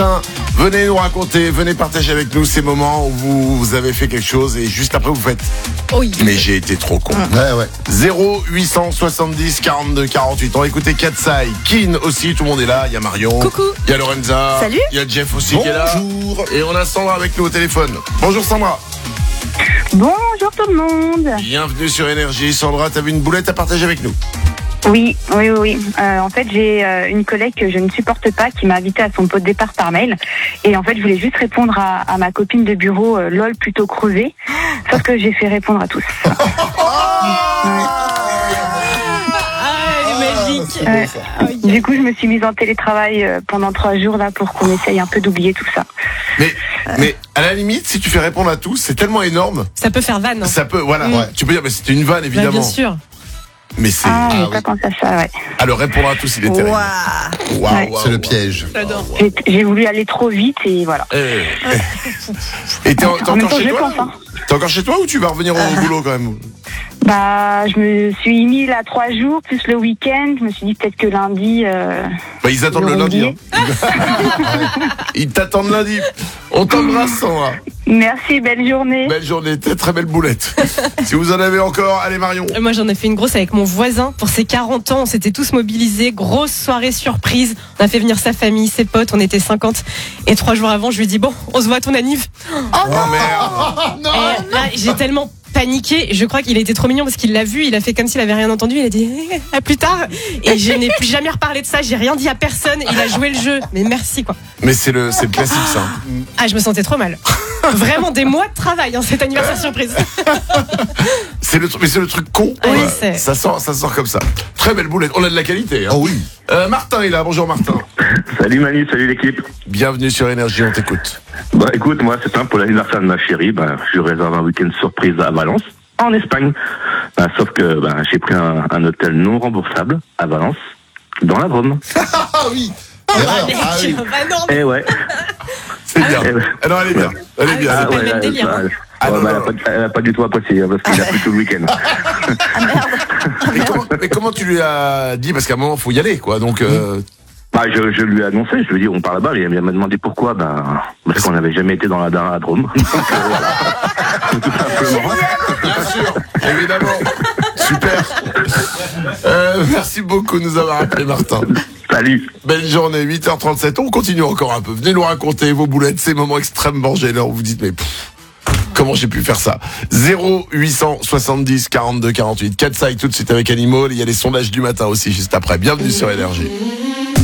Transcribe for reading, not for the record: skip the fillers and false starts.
Venez nous raconter, venez partager avec nous ces moments où vous avez fait quelque chose et juste après vous faites Oui. mais j'ai été trop con. Ouais. 0870 42 48. On va écouter Katsai, Kin aussi, tout le monde est là. Il y a Marion, Coucou. il y a Lorenza, Salut. il y a Jeff aussi qui est là. Bonjour. Et on a Sandra avec nous au téléphone. Bonjour Sandra. Bonjour tout le monde. Bienvenue sur Énergie. Sandra, t'as vu une boulette à partager avec nous? Oui. En fait, j'ai une collègue que je ne supporte pas qui m'a invité à son pot de départ par mail. Et en fait, je voulais juste répondre à ma copine de bureau, lol plutôt creusée. Sauf que j'ai fait répondre à tous. Magique. Du coup, je me suis mise en télétravail pendant 3 jours là pour qu'on essaye un peu d'oublier tout ça. Mais à la limite, si tu fais répondre à tous, c'est tellement énorme. Ça peut faire vanne. Ça peut, voilà. Ouais. Tu peux dire, mais c'était une vanne Bah, évidemment. bien sûr. Mais c'est. J'ai pas pensé à ça, ouais. Alors répondre à tous, il est terrible. Waouh, Ouais. C'est le piège. J'adore. J'ai voulu aller trop vite et voilà. Et t'es En même encore temps, chez je toi pense, là hein. T'es encore chez toi ou tu vas revenir au boulot quand même? Bah, je me suis mis là 3 jours plus le week-end. Je me suis dit peut-être que lundi. Bah ils attendent le lundi. oublié. Ils t'attendent lundi. On t'embrasse Sandra. Merci, belle journée. Belle journée, très belle boulette. Si vous en avez encore, allez Marion. Moi, j'en ai fait une grosse avec mon voisin. Pour ses 40 ans, on s'était tous mobilisés. Grosse soirée surprise. On a fait venir sa famille, ses potes. On était 50. Et 3 jours avant, je lui ai dit, bon, on se voit à ton anniv. Oh merde. Et là, j'ai tellement paniqué. Je crois qu'il a été trop mignon parce qu'il l'a vu. Il a fait comme s'il avait rien entendu. Il a dit, à plus tard. Et je n'ai plus jamais reparlé de ça. J'ai rien dit à personne. Il a joué le jeu. Mais merci, quoi. Mais c'est le classique ça. Ah, je me sentais trop mal. Vraiment des mois de travail, cet anniversaire surprise. Mais c'est le truc con. Oui, Ouais. c'est- Ça sort comme ça. Très belle boulette. On a de la qualité. Hein. Oh oui. Martin est là. Bonjour Martin. Salut Manu, salut l'équipe. Bienvenue sur Énergie. On t'écoute. Bah écoute, moi c'est simple, pour l'anniversaire de ma chérie, je lui réserve un week-end surprise à Valence, en Espagne. Sauf que j'ai pris un hôtel non remboursable à Valence, dans la Drôme. Ah oui. Erreur. Ah oui. Bah non, mais- Eh ouais. C'est bien. Eh ouais. Ah non, elle est bien. Elle est bien. Ah, ouais, le même délire, hein. elle a pas du tout apprécié, parce qu'il a pris tout le week-end. Mais comment tu lui as dit? Parce qu'à un moment, faut y aller, quoi. Donc, Je lui ai annoncé, je lui ai dit on part là-bas, et elle m'a demandé pourquoi, parce qu'on n'avait jamais été dans la Drôme. Tout simplement. bien sûr, évidemment. Super. Merci beaucoup de nous avoir appelé, Martin. Salut. Belle journée, 8h37. On continue encore un peu. Venez nous raconter vos boulettes, ces moments extrêmement gênants où vous dites, mais comment j'ai pu faire ça? 0870 42 48. Katsai tout de suite avec Animal. Il y a les sondages du matin aussi, juste après. Bienvenue sur Énergie.